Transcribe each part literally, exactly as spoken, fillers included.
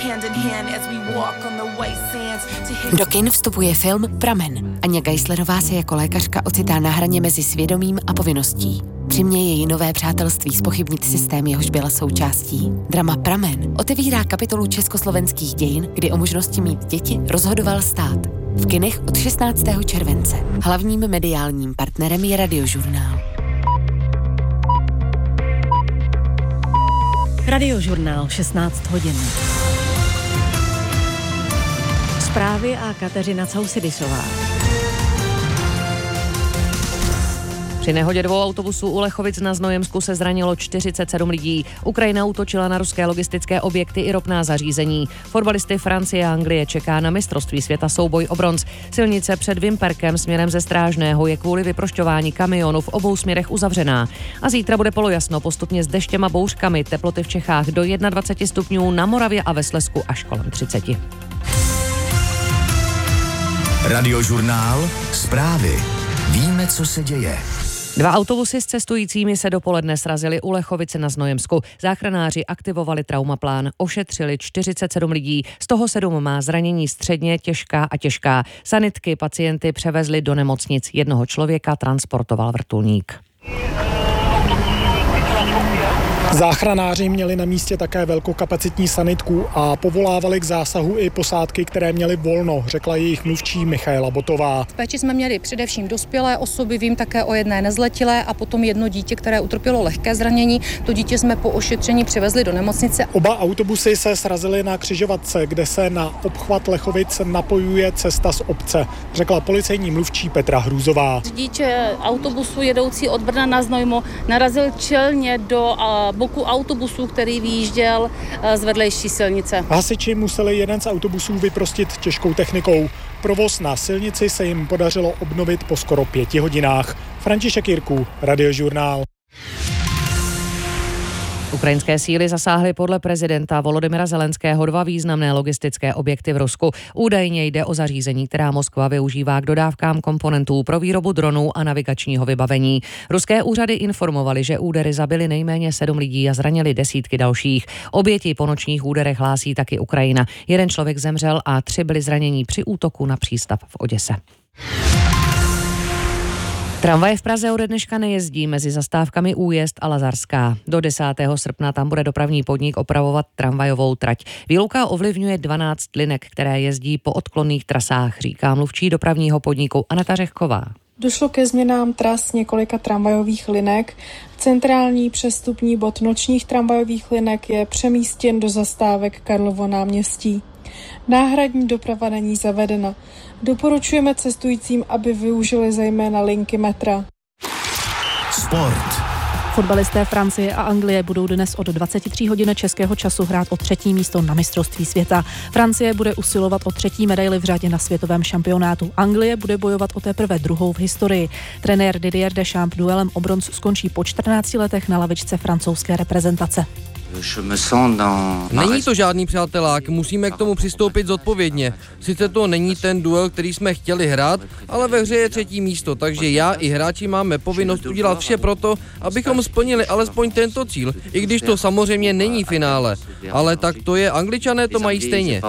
Do kin vstupuje film Pramen. Aňa Geislerová se jako lékařka ocitá na hraně mezi svědomím a povinností. Přiměje její nové přátelství zpochybnit systém, jehož byla součástí. Drama Pramen otevírá kapitolu československých dějin, kdy o možnosti mít děti rozhodoval stát. V kinech od šestnáctého července. Hlavním mediálním partnerem je Radiožurnál. Radiožurnál, šestnáct hodin. Zprávy a Kateřina Causidisová. Při nehodě dvou autobusů u Lechovic na Znojemsku se zranilo čtyřicet sedm lidí. Ukrajina útočila na ruské logistické objekty i ropná zařízení. Fotbalisty Francie a Anglie čeká na mistrovství světa souboj o bronz. Silnice před Vimperkem směrem ze Strážného je kvůli vyprošťování kamionů v obou směrech uzavřená. A zítra bude polojasno, postupně s deštěm a bouřkami, teploty v Čechách do dvacet jedna stupňů, na Moravě a ve Slezsku až kolem třicet. Radiožurnál, zprávy. Víme, co se děje. Dva autobusy s cestujícími se dopoledne srazily u Lechovice na Znojemsku. Záchranáři aktivovali traumaplán, ošetřili čtyřicet sedm lidí, z toho sedm má zranění středně, těžká a těžká. Sanitky pacienty převezli do nemocnic, jednoho člověka transportoval vrtulník. Záchranáři měli na místě také velkokapacitní sanitku a povolávali k zásahu i posádky, které měly volno, řekla jejich mluvčí Michaela Botová. V péči jsme měli především dospělé osoby, vím také o jedné nezletilé a potom jedno dítě, které utrpělo lehké zranění. To dítě jsme po ošetření přivezli do nemocnice. Oba autobusy se srazily na křižovatce, kde se na obchvat Lechovic napojuje cesta z obce, řekla policejní mluvčí Petra Hrůzová. Řidič autobusu jedoucí od Brna na Znojmo narazil čelně do boku autobusu, který vyjížděl z vedlejší silnice. Hasiči museli jeden z autobusů vyprostit těžkou technikou. Provoz na silnici se jim podařilo obnovit po skoro pěti hodinách. František Jirků, Radiožurnál. Ukrajinské síly zasáhly podle prezidenta Volodymyra Zelenského dva významné logistické objekty v Rusku. Údajně jde o zařízení, která Moskva využívá k dodávkám komponentů pro výrobu dronů a navigačního vybavení. Ruské úřady informovaly, že údery zabily nejméně sedm lidí a zranili desítky dalších. Oběti po nočních úderech hlásí taky Ukrajina. Jeden člověk zemřel a tři byli zranění při útoku na přístav v Oděse. Tramvaje v Praze ode dneška nejezdí mezi zastávkami Újezd a Lazarská. Do desátého srpna tam bude dopravní podnik opravovat tramvajovou trať. Výluka ovlivňuje dvanáct linek, které jezdí po odklonných trasách, říká mluvčí dopravního podniku Aneta Řehková. Došlo ke změnám tras několika tramvajových linek. Centrální přestupní bod nočních tramvajových linek je přemístěn do zastávek Karlovo náměstí. Náhradní doprava není zavedena. Doporučujeme cestujícím, aby využili zejména linky metra. Sport. Fotbalisté Francie a Anglie budou dnes od dvacet tři hodin českého času hrát o třetí místo na mistrovství světa. Francie bude usilovat o třetí medaili v řadě na světovém šampionátu. Anglie bude bojovat o teprve druhou v historii. Trenér Didier Deschamps duelem o bronz skončí po čtrnácti letech na lavičce francouzské reprezentace. Není to žádný přátelák, musíme k tomu přistoupit zodpovědně. Sice to není ten duel, který jsme chtěli hrát, ale ve hře je třetí místo, takže já i hráči máme povinnost udělat vše proto, abychom splnili alespoň tento cíl, i když to samozřejmě není finále. Ale tak to je, Angličané to mají stejně.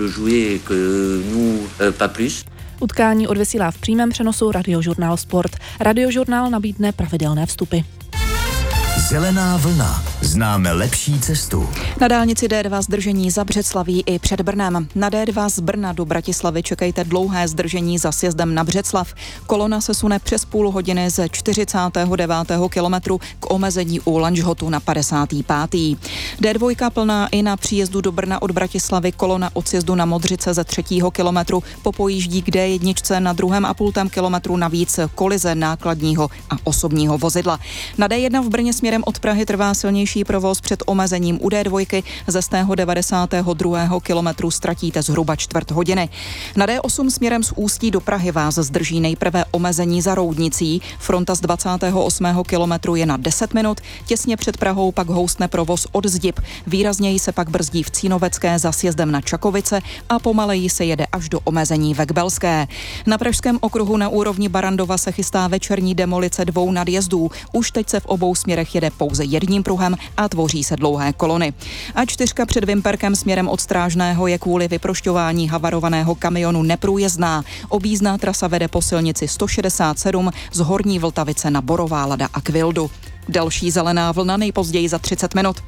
Utkání odvysílá v přímém přenosu Radiožurnál Sport. Radiožurnál nabídne pravidelné vstupy. Zelená vlna. Známe lepší cestu. Na dálnici D dva zdržení za Břeclaví i před Brnem. Na D dva z Brna do Bratislavy čekejte dlouhé zdržení za sjezdem na Břeclav. Kolona se sune přes půl hodiny ze čtyřicátého devátého kilometru k omezení u Lanžhotu na padesátý pátý D dva plná i na příjezdu do Brna od Bratislavy. Kolona od sjezdu na Modřice ze třetího kilometru popojíždí k D jedna na druhém a půltém kilometru navíc kolize nákladního a osobního vozidla. Na D jedna v Brně směrem od Prahy trvá silnější provoz před omezením u D dva. Ze stého devadesátého druhého kilometru ztratíte zhruba čtvrt hodiny. Na D osm směrem z Ústí do Prahy vás zdrží nejprve omezení za Roudnicí. Fronta z dvacátého osmého kilometru je na deset minut. Těsně před Prahou pak houstne provoz od Zdib. Výrazněji se pak brzdí v Cínovecké za sjezdem na Čakovice a pomaleji se jede až do omezení ve Kbelské. Na pražském okruhu na úrovni Barandova se chystá večerní demolice dvou nadjezdů. Už teď se v obou směrech jede pouze jedním pruhem a tvoří se dlouhé kolony. A čtyřka před Vimperkem směrem od Strážného je kvůli vyprošťování havarovaného kamionu neprůjezdná. Objízdná trasa vede po silnici sto šedesát sedm z Horní Vltavice na Borová Lada a Kvildu. Další zelená vlna nejpozději za třicet minut.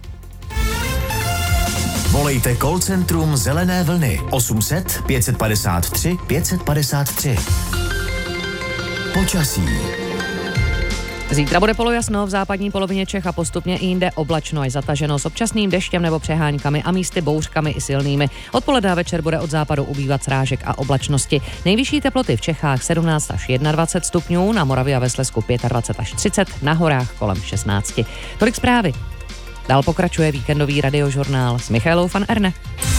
Volejte call centrum Zelené vlny osm set pět padesát tři pět padesát tři. Počasí. Zítra bude polojasno v západní polovině Čech a postupně i jinde oblačno až zataženo s občasným deštěm nebo přeháňkami a místy bouřkami i silnými. Odpoledne a večer bude od západu ubývat srážek a oblačnosti. Nejvyšší teploty v Čechách sedmnáct až dvacet jedna stupňů, na Moravě a ve Slezsku dvacet pět až třicet, na horách kolem šestnáct. Tolik zprávy. Dál pokračuje víkendový radiožurnál s Michaelou van Erne.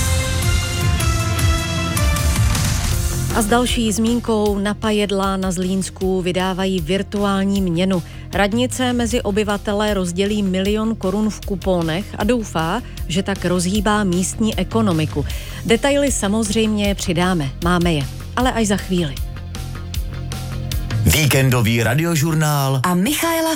A s další zmínkou na Pajedla na Zlínsku vydávají virtuální měnu. Radnice mezi obyvatele rozdělí milion korun v kuponech a doufá, že tak rozhýbá místní ekonomiku. Detaily samozřejmě přidáme, máme je, ale až za chvíli. Víkendový radiožurnál A Michaela